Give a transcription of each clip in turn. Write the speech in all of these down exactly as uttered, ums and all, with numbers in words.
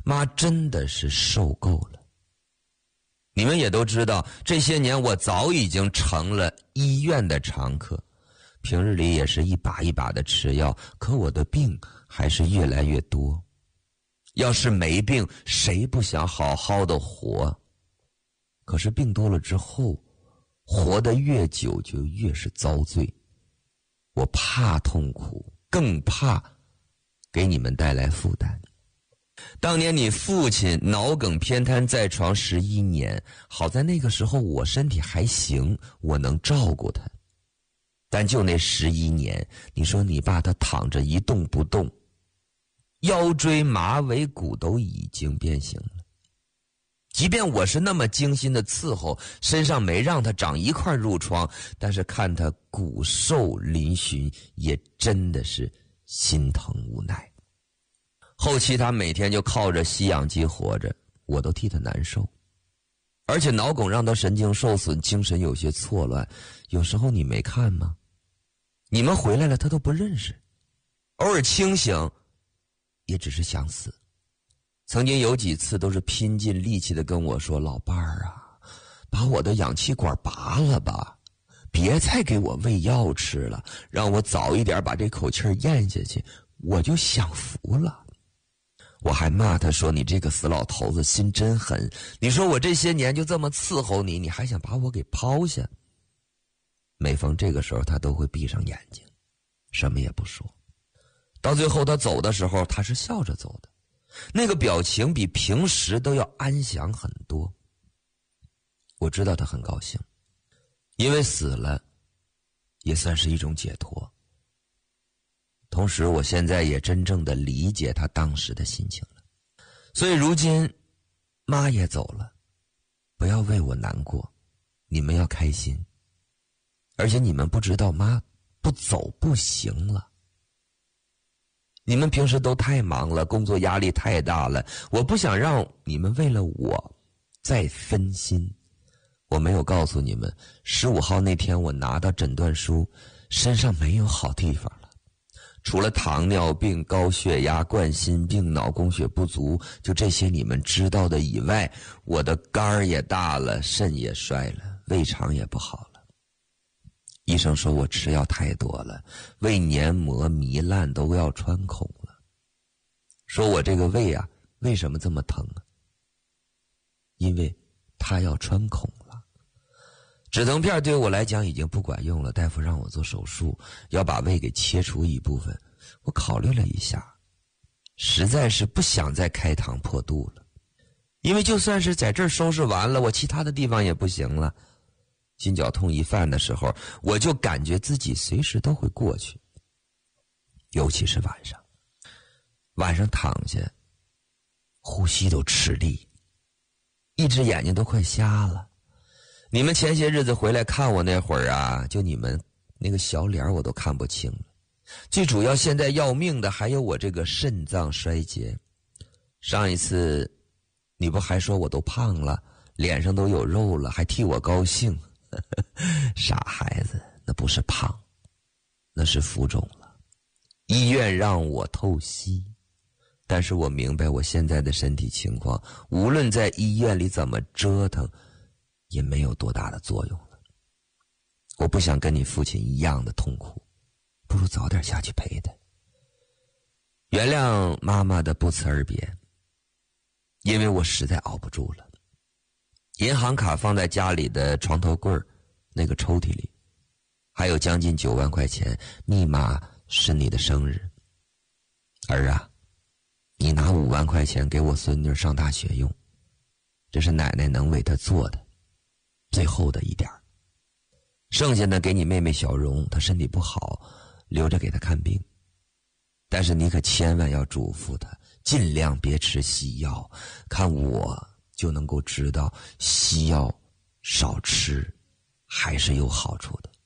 妈真的是受够了。你们也都知道，这些年我早已经成了医院的常客，平日里也是一把一把的吃药，可我的病还是越来越多。要是没病，谁不想好好的活？可是病多了之后，活得越久就越是遭罪。我怕痛苦，更怕给你们带来负担。当年你父亲脑梗偏瘫在床十一年，好在那个时候我身体还行，我能照顾他。但就那十一年，你说你爸他躺着一动不动，腰椎马尾骨都已经变形了。即便我是那么精心的伺候，身上没让他长一块褥疮，但是看他骨瘦嶙峋，也真的是心疼无奈。后期他每天就靠着吸氧机活着，我都替他难受。而且脑梗让他神经受损，精神有些错乱，有时候你没看吗？你们回来了他都不认识，偶尔清醒也只是想死。曾经有几次都是拼尽力气的跟我说，老伴儿啊，把我的氧气管拔了吧，别再给我喂药吃了，让我早一点把这口气咽下去，我就享福了。我还骂他说，你这个死老头子心真狠，你说我这些年就这么伺候你，你还想把我给抛下？每逢这个时候他都会闭上眼睛，什么也不说。到最后他走的时候，他是笑着走的，那个表情比平时都要安详很多。我知道他很高兴，因为死了也算是一种解脱。同时我现在也真正的理解他当时的心情了。所以如今妈也走了，不要为我难过，你们要开心。而且你们不知道，妈不走不行了。你们平时都太忙了，工作压力太大了，我不想让你们为了我再分心。我没有告诉你们，十五号那天我拿到诊断书，身上没有好地方了，除了糖尿病、高血压、冠心病、脑供血不足，就这些你们知道的以外，我的肝儿也大了，肾也衰了，胃肠也不好了。医生说我吃药太多了，胃黏膜糜烂都要穿孔了。说我这个胃啊，为什么这么疼啊？因为它要穿孔了。止疼片对我来讲已经不管用了，大夫让我做手术，要把胃给切除一部分。我考虑了一下，实在是不想再开膛破肚了。因为就算是在这儿收拾完了，我其他的地方也不行了。心绞痛一犯的时候，我就感觉自己随时都会过去。尤其是晚上，晚上躺下，呼吸都吃力，一只眼睛都快瞎了。你们前些日子回来看我那会儿啊，就你们那个小脸我都看不清了。最主要现在要命的还有我这个肾脏衰竭。上一次你不还说我都胖了，脸上都有肉了，还替我高兴。傻孩子，那不是胖，那是浮肿了。医院让我透析，但是我明白我现在的身体情况，无论在医院里怎么折腾，也没有多大的作用了。我不想跟你父亲一样的痛苦，不如早点下去陪他。原谅妈妈的不辞而别，因为我实在熬不住了。银行卡放在家里的床头柜那个抽屉里，还有将近九万块钱，密码是你的生日。儿啊，你拿五万块钱给我孙女上大学用，这是奶奶能为她做的最后的一点，剩下的给你妹妹小荣，她身体不好，留着给她看病。但是你可千万要嘱咐她，尽量别吃西药，看我就能够知道西药少吃还是有好处的。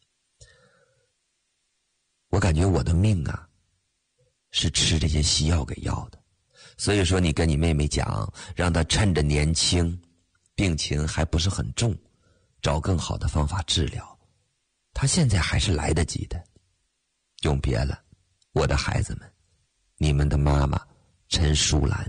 我感觉我的命啊是吃这些西药给要的，所以说你跟你妹妹讲，让她趁着年轻，病情还不是很重，找更好的方法治疗，她现在还是来得及的。永别了，我的孩子们，你们的妈妈陈淑兰。